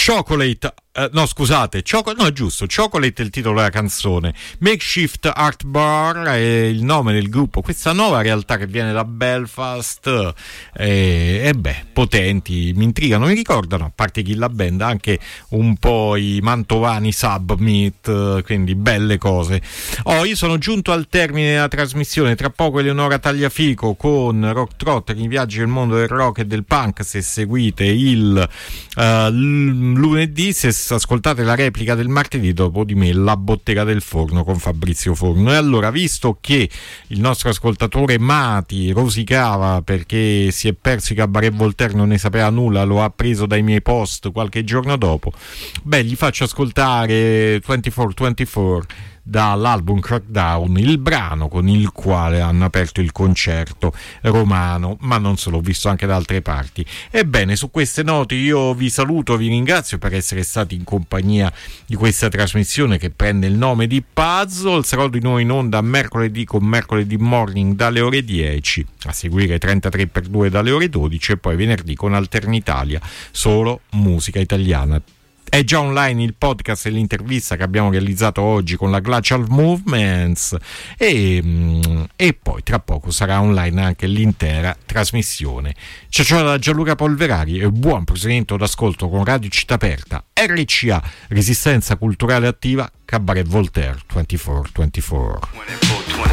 Chocolate, no scusate, no è giusto, Chocolate è il titolo della canzone, Makeshift Art Bar è il nome del gruppo, questa nuova realtà che viene da Belfast, potenti, mi intrigano, mi ricordano, a parte Killa Band, anche un po' i mantovani Submit, quindi belle cose. Io sono giunto al termine della trasmissione, tra poco Eleonora Tagliafico con Rock Trot, i viaggi del mondo del rock e del punk, se seguite il lunedì, se ascoltate la replica del martedì, dopo di me La Bottega del Forno con Fabrizio Forno. E allora, visto che il nostro ascoltatore Mati rosicava perché si è perso i Cabaret Voltaire, non ne sapeva nulla, lo ha preso dai miei post qualche giorno dopo, gli faccio ascoltare 2424 dall'album Crackdown, il brano con il quale hanno aperto il concerto romano, ma non solo, ho visto anche da altre parti. Ebbene, su queste note io vi saluto, vi ringrazio per essere stati in compagnia di questa trasmissione che prende il nome di Puzzle. Sarò di nuovo in onda mercoledì con Mercoledì Morning dalle ore 10, a seguire 33x2 dalle ore 12 e poi venerdì con Alternitalia, solo musica italiana. È già online il podcast e l'intervista che abbiamo realizzato oggi con la Glacial Movements e poi tra poco sarà online anche l'intera trasmissione. Ciao da Gianluca Polverari e buon proseguimento d'ascolto con Radio Città Aperta, RCA, Resistenza Culturale Attiva, Cabaret Voltaire 2424.